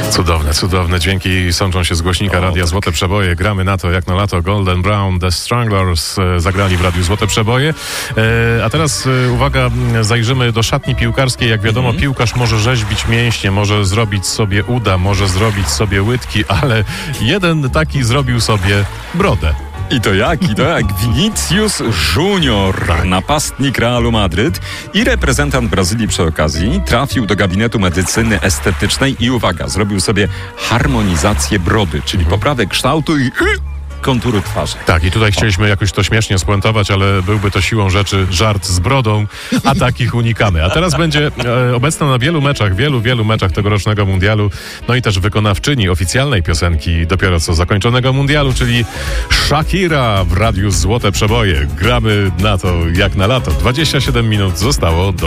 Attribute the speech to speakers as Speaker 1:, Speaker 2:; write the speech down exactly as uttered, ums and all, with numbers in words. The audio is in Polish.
Speaker 1: Cudowne, cudowne dźwięki sączą się z głośnika o, Radia tak. Złote Przeboje. Gramy na to jak na lato. Golden Brown, The Stranglers e, zagrali w Radiu Złote Przeboje. E, a teraz e, uwaga, zajrzymy do szatni piłkarskiej. Jak wiadomo, mm-hmm. piłkarz może rzeźbić mięśnie, może zrobić sobie uda, może zrobić sobie łydki, ale jeden taki zrobił sobie brodę.
Speaker 2: I to jak? I to jak? Vinicius Junior, tak. napastnik Realu Madryt i reprezentant Brazylii przy okazji, trafił do gabinetu medycyny estetycznej i uwaga, zrobił sobie harmonizację brody, czyli mhm. poprawę kształtu i kontury twarzy.
Speaker 1: Tak, i tutaj chcieliśmy jakoś to śmiesznie spuentować, ale byłby to siłą rzeczy żart z brodą, a takich unikamy. A teraz będzie e, obecna na wielu meczach, wielu, wielu meczach tegorocznego mundialu, no i też wykonawczyni oficjalnej piosenki dopiero co zakończonego mundialu, czyli Shakira w Radiu Złote Przeboje. Gramy na to jak na lato. dwadzieścia siedem minut zostało do